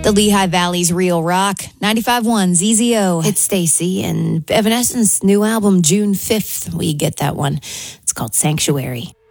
The Lehigh Valley's Real Rock, 95.1 ZZO. It's Stacy and Evanescence new album June 5th. We get that one. It's called Sanctuary.